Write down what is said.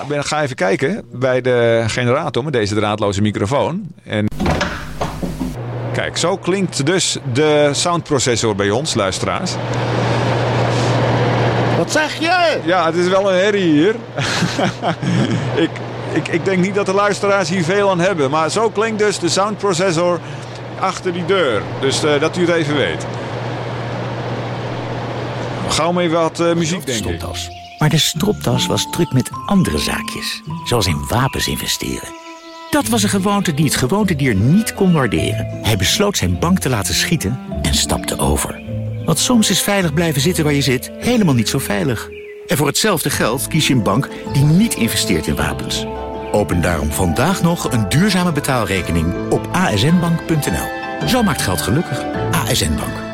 ga even kijken bij de generator met deze draadloze microfoon. En kijk, zo klinkt dus de soundprocessor bij ons, luisteraars. Wat zeg je? Ja, het is wel een herrie hier. Ik denk niet dat de luisteraars hier veel aan hebben. Maar zo klinkt dus de soundprocessor achter die deur. Dus dat u het even weet. Gauw mee wat muziek, denk ik. Maar de stropdas was druk met andere zaakjes. Zoals in wapens investeren. Dat was een gewoonte die het gewone dier niet kon waarderen. Hij besloot zijn bank te laten schieten en stapte over. Want soms is veilig blijven zitten waar je zit helemaal niet zo veilig. En voor hetzelfde geld kies je een bank die niet investeert in wapens. Open daarom vandaag nog een duurzame betaalrekening op asnbank.nl. Zo maakt geld gelukkig. ASN Bank.